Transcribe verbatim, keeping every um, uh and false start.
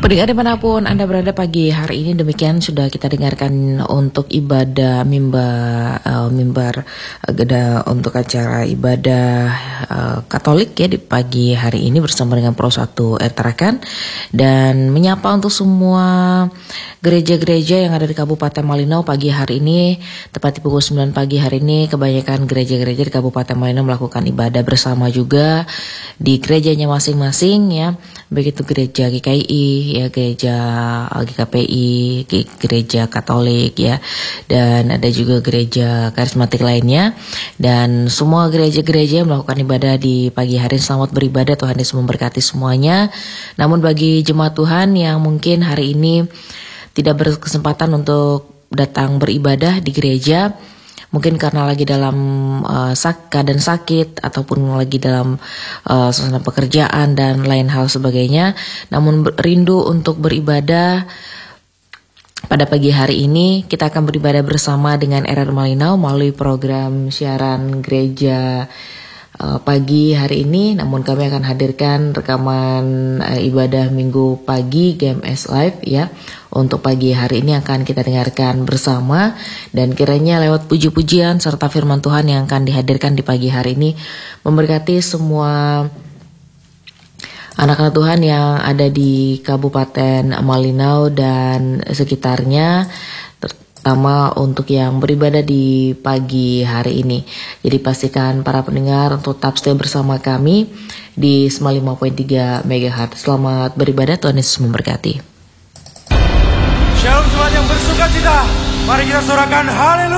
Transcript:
Pendengar dimanapun Anda berada pagi hari ini, demikian sudah kita dengarkan untuk ibadah mimbar, uh, mimbar uh, untuk acara ibadah uh, Katolik ya di pagi hari ini bersama dengan Pro satu R Tarakan, dan menyapa untuk semua gereja-gereja yang ada di Kabupaten Malinau pagi hari ini, tepat di pukul sembilan pagi hari ini. Kebanyakan gereja-gereja di Kabupaten Malinau melakukan ibadah bersama juga di gerejanya masing-masing ya, begitu gereja G K I ya, gereja G K P I, gereja Katolik ya, dan ada juga gereja karismatik lainnya, dan semua gereja-gereja melakukan ibadah di pagi hari. Selamat beribadah, Tuhan Yesus memberkati semuanya. Namun bagi jemaat Tuhan yang mungkin hari ini tidak berkesempatan untuk datang beribadah di gereja, mungkin karena lagi dalam uh, sak- keadaan sakit ataupun lagi dalam uh, suasana pekerjaan dan lain hal sebagainya, namun rindu untuk beribadah pada pagi hari ini, kita akan beribadah bersama dengan R R Malinau melalui program siaran gereja uh, pagi hari ini. Namun kami akan hadirkan rekaman uh, ibadah minggu pagi G M S Live ya, untuk pagi hari ini akan kita dengarkan bersama, dan kiranya lewat puji-pujian serta firman Tuhan yang akan dihadirkan di pagi hari ini memberkati semua anak-anak Tuhan yang ada di Kabupaten Malinau dan sekitarnya, terutama untuk yang beribadah di pagi hari ini. Jadi pastikan para pendengar untuk tetap stay bersama kami di sembilan puluh lima koma tiga megahertz. Selamat beribadah, Tuhan Yesus memberkati. Shalom jemaat yang bersuka cita, mari kita sorakan haleluya.